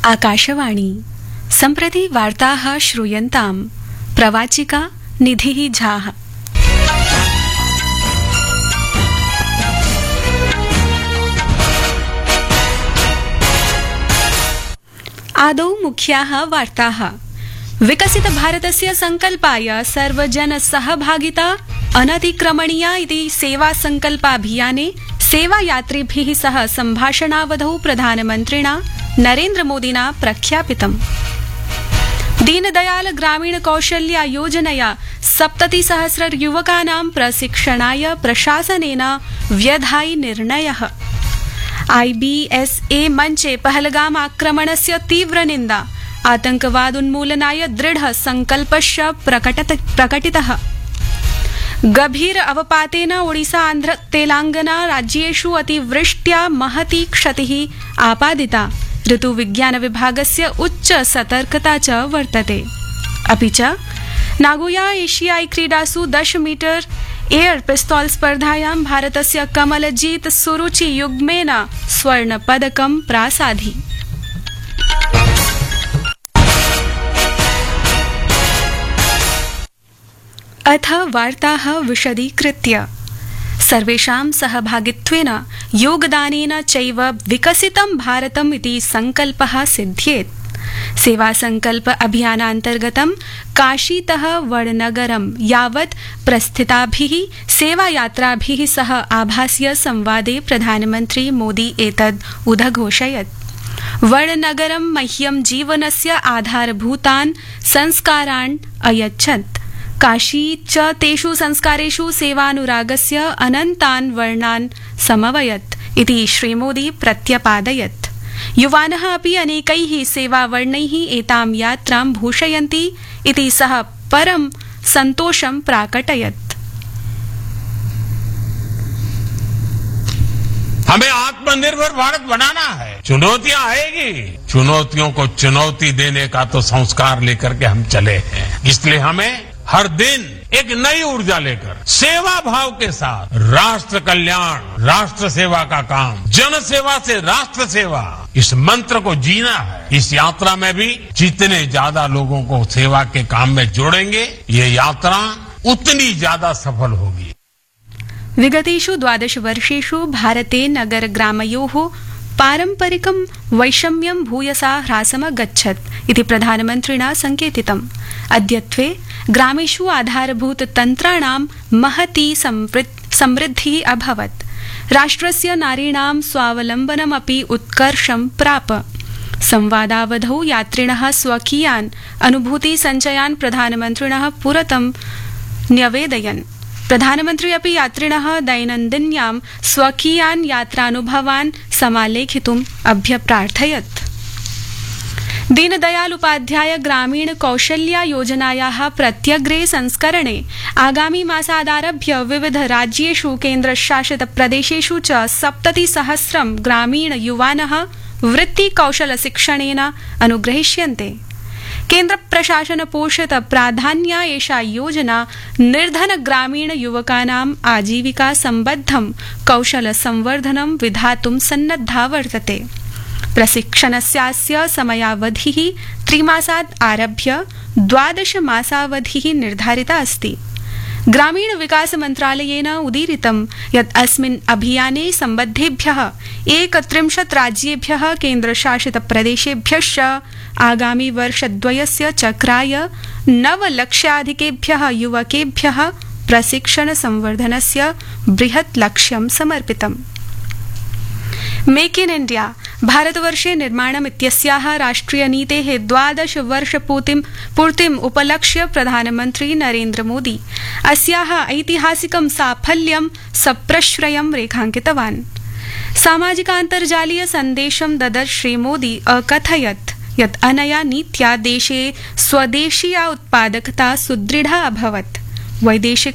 आकाशवाणी सम्प्रति वार्ताः श्रूयन्ताम् प्रवाचिका निधिः झाः। आदौ मुख्याः वार्ताः। विकसित भारतस्य संकल्पाय सर्वजन सहभागिता अनतिक्रमणीया इति सेवा संकल्पाभियाने सेवायात्रिभिः सह सम्भाषणावधौ प्रधानमन्त्रिणा नरेन्द्र मोदिना प्रख्यापितम्। दीनदयाल ग्रामीण कौशल्या योजनया 70,000 युवकानां प्रशिक्षणाय प्रशासनेन व्यधायि निर्णयः। IBSA मञ्चे पहलगाम आक्रमणस्य तीव्र निन्दा, आतंकवादोन्मूलनाय दृढ संकल्पश्च प्रकटितः। गभीर अवपातेन ओडिशा आन्ध्र तेलंगाना राज्येषु अतिवृष्ट्या महती क्षतिः आपादिता। ऋतुविज्ञान विभागस्य उच्च सतर्कता च वर्तते। अपि च नागोया एशियाई क्रीडासु 10 मीटर एयर पिस्तौल स्पर्धायां भारतस्य कमलजीत सुरुचि युग्मेन स्वर्णपदकं प्रासादि। अथ वार्ताः विशदीकृत्य। सर्वेषां सहभागित्वेन योगदानेन चैव विकसितं भारतम् इति संकल्पः सिद्ध्येत्। सेवा संकल्प अभियानान्तर्गतं काशीतः वडनगरं यावत् प्रस्थिताभिः सेवायात्राभिः सह आभासीय संवादे प्रधानमन्त्री मोदी एतद् उदघोषयत्। वडनगरं मह्यं जीवनस्य आधारभूतान् संस्कारान् अयच्छत्। काशी च तेषु संस्कारेषु सेवानुरागस्य अनन्तान् वर्णान् समवयत् इति श्रीमोदी प्रत्यपादयत्। युवानः अपि अनेकैः सेवावर्णैः एतां यात्रां भूषयन्ति इति सः परं सन्तोषं प्राकटयत्। हमें आत्मनिर्भर भारत बनाना है। चुनौतियां आएगी, चुनौतियों को चुनौती देने का तो संस्कार लेकर के हम चले हैं। इसलिए हमें हर दिन एक नई ऊर्जा लेकर सेवा भाव के साथ राष्ट्र कल्याण, राष्ट्र सेवा का काम, जन सेवा से राष्ट्र सेवा, इस मंत्र को जीना है। इस यात्रा में भी जितने ज्यादा लोगों को सेवा के काम में जोड़ेंगे, ये यात्रा उतनी ज्यादा सफल होगी। विगतेषु 12 वर्षेषु भारते नगर ग्रामयोः पारम्परिकं वैषम्यं भूयसा ह्रासमगच्छत् इति प्रधानमन्त्रिणा संकेतितम्। अद्यत्वे ग्रामेषु आधारभूत तन्त्राणां महती समृद्धिः अभवत्। राष्ट्रस्य नारीणां स्वावलम्बनमपि उत्कर्षं प्राप। संवादावधौ यात्रिणः स्वकीयान् अनुभूति सञ्चयान् प्रधानमन्त्रिणः पुरतं न्यवेदयन्। प्रधानमन्त्री अपि यात्रिणः दैनन्दिन्यां स्वकीयान् यात्रानुभवान् समालेखितुम् अभ्यप्रार्थयत्। दीनदयाल उपाध्याय ग्रामीण कौशल्या योजनायाः प्रत्यग्रे संस्करणे आगामी मासादारभ्य विविध राज्येषु केन्द्रशासित प्रदेशेषु च 70,000 ग्रामीण युवानः वृत्ति कौशल शिक्षणेन अनुग्रहीष्यन्ते। केन्द्र प्रशासन पोषित प्राधान्या एषा योजना निर्धन ग्रामीण युवकानाम् आजीविका सम्बद्धं कौशल संवर्धनं विधातुं सन्नद्धा वर्तते। प्रशिक्षणस्यास्य समयावधिः 3 मासात् आरभ्य 12 मासावधिः निर्धारिता अस्ति। ग्रामीण विकास मन्त्रालयेन उदीरितं यत् अस्मिन् अभियाने सम्बद्धेभ्यः 31 राज्येभ्यः केन्द्रशासित प्रदेशेभ्यश्च आगामि वर्षद्वयस्य चक्राय 9 लक्षाधिकेभ्यः युवकेभ्यः प्रशिक्षण संवर्धनस्य बृहत् लक्ष्यं समर्पितम्। मेक इन इंडिया भारतवर्षे निर्माणम् इत्यस्याः राष्ट्रियनीतेः 12 वर्षपूर्तिम् उपलक्ष्य प्रधानमन्त्री नरेन्द्र मोदी अस्याः ऐतिहासिकं साफल्यं सप्रश्रयं रेखाङ्कितवान्। सामाजिकान्तर्जालीय सन्देशं ददत् श्रीमोदी अकथयत् यत् अनया नीत्या देशे स्वदेशीया उत्पादकता सुदृढा अभवत्। वैदेशिक